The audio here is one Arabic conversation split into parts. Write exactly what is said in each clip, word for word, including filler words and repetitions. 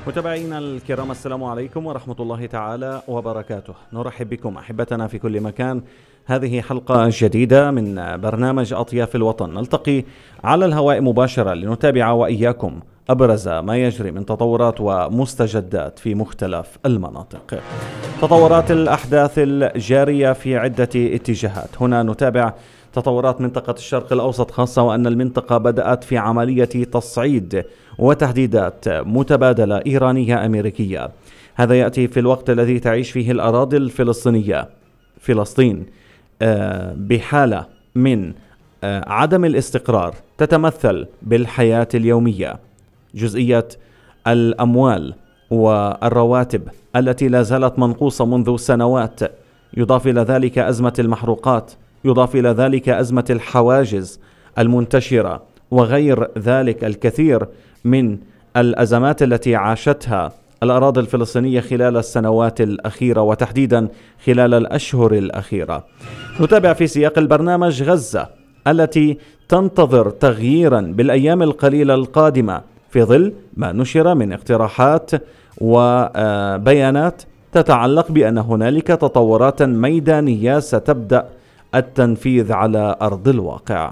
متابعينا الكرام، السلام عليكم ورحمة الله تعالى وبركاته. نرحب بكم أحبتنا في كل مكان. هذه حلقة جديدة من برنامج أطياف الوطن، نلتقي على الهواء مباشرة لنتابع وإياكم أبرز ما يجري من تطورات ومستجدات في مختلف المناطق. تطورات الأحداث الجارية في عدة اتجاهات. هنا نتابع تطورات منطقة الشرق الأوسط خاصة، وأن المنطقة بدأت في عملية تصعيد وتهديدات متبادلة إيرانية أمريكية. هذا يأتي في الوقت الذي تعيش فيه الأراضي الفلسطينية فلسطين بحالة من عدم الاستقرار تتمثل بالحياة اليومية، جزئية الأموال والرواتب التي لا زالت منقوصة منذ سنوات، يضاف إلى ذلك أزمة المحروقات، يضاف إلى ذلك أزمة الحواجز المنتشرة، وغير ذلك الكثير من الأزمات التي عاشتها الأراضي الفلسطينية خلال السنوات الأخيرة، وتحديدا خلال الأشهر الأخيرة. نتابع في سياق البرنامج غزة التي تنتظر تغييرا بالأيام القليلة القادمة في ظل ما نشر من اقتراحات وبيانات تتعلق بأن هنالك تطورات ميدانية ستبدأ التنفيذ على أرض الواقع.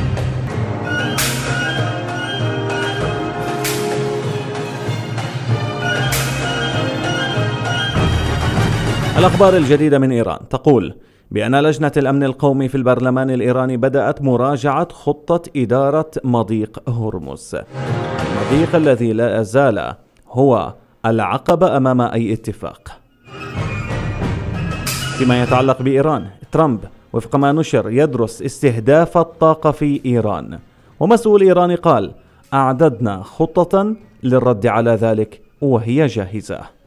الأخبار الجديدة من إيران تقول بأن لجنة الأمن القومي في البرلمان الإيراني بدأت مراجعة خطة إدارة مضيق هرمز، المضيق الذي لا زال هو العقبة أمام أي اتفاق. فيما يتعلق بإيران، ترامب وفق ما نشر يدرس استهداف الطاقة في إيران، ومسؤول إيراني قال: أعددنا خطة للرد على ذلك وهي جاهزة.